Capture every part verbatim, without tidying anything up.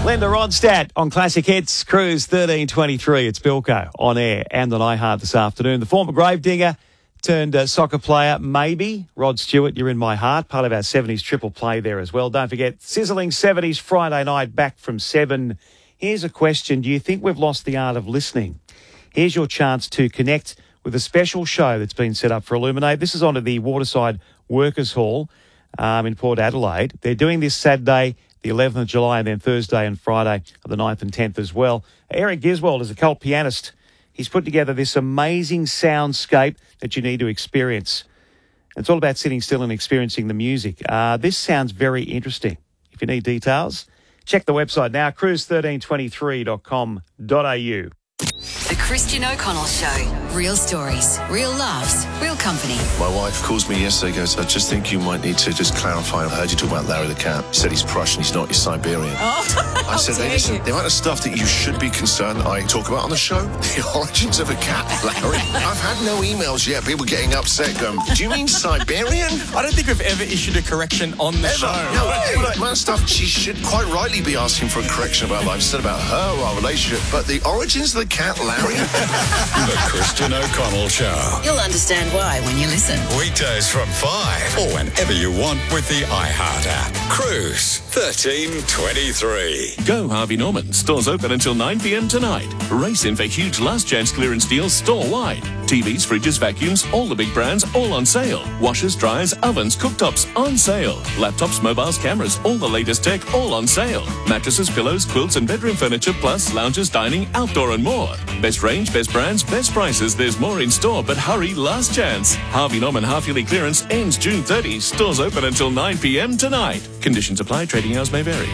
Linda Ronstadt on Classic Hits, Cruise thirteen twenty-three. It's Bilko on air and on iHeart this afternoon. The former Gravedigger turned uh, soccer player, maybe. Rod Stewart, you're in my heart. Part of our seventies triple play there as well. Don't forget, sizzling seventies Friday night back from seven. Here's a question. Do you think we've lost the art of listening? Here's your chance to connect with a special show that's been set up for Illuminate. This is onto the Waterside Workers Hall um, in Port Adelaide. They're doing this Saturday, the eleventh of July, and then Thursday and Friday, the ninth and tenth as well. Eric Giswold is a cult pianist. He's put together this amazing soundscape that you need to experience. It's all about sitting still and experiencing the music. Uh, this sounds very interesting. If you need details, check the website now, cruise thirteen twenty-three dot com dot a u. The Christian O'Connell Show. Real stories, real laughs, real company. My wife calls me yesterday, goes, I just think you might need to just clarify. I heard you talk about Larry the cat. You said he's Prussian, he's not, he's Siberian. Oh, I said, hey, listen, the amount of stuff that you should be concerned I talk about on the show, the origins of a cat, Larry. I've had no emails yet, people getting upset going, do you mean Siberian? I don't think we've ever issued a correction on the Ever. show. No, the amount of stuff she should quite rightly be asking for a correction about life, instead about her or our relationship. But the origins of the cat, Larry. The Christian O'Connell Show. You'll understand why when you listen. Weekdays from five or whenever you want with the iHeart app. Cruise thirteen twenty-three. Go Harvey Norman. Stores open until nine p.m. tonight. Race in for huge last chance clearance deals store-wide. T Vs, fridges, vacuums, all the big brands, all on sale. Washers, dryers, ovens, cooktops, on sale. Laptops, mobiles, cameras, all the latest tech, all on sale. Mattresses, pillows, quilts and bedroom furniture, plus lounges, dining, outdoor and more. Best range, best brands, best prices. There's more in store, but hurry, last chance. Harvey Norman half-yearly clearance ends June thirtieth. Stores open until nine p.m. tonight. Conditions apply. Trading hours may vary.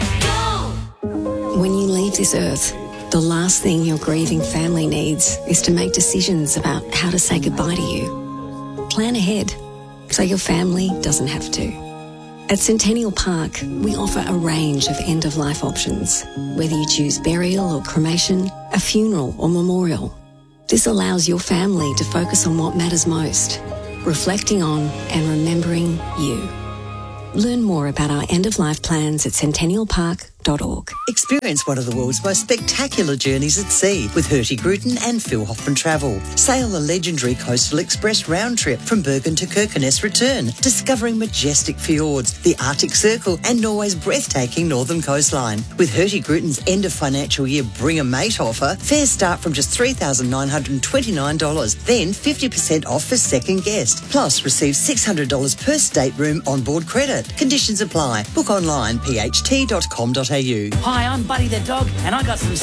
When you leave this earth, the last thing your grieving family needs is to make decisions about how to say goodbye to you. Plan ahead so your family doesn't have to. At Centennial Park, we offer a range of end-of-life options, whether you choose burial or cremation, a funeral or memorial. This allows your family to focus on what matters most, reflecting on and remembering you. Learn more about our end-of-life plans at centennial park dot org. Experience one of the world's most spectacular journeys at sea with Hurtigruten and Phil Hoffman Travel. Sail the legendary Coastal Express round trip from Bergen to Kirkenes return, discovering majestic fjords, the Arctic Circle and Norway's breathtaking northern coastline. With Hurtigruten's end of financial year Bring a Mate offer, fares start from just three thousand nine hundred twenty-nine dollars, then fifty percent off for second guest. Plus, receive six hundred dollars per stateroom onboard credit. Conditions apply. Book online, p h t dot com dot a u. Hi, I'm Buddy the dog, and I got some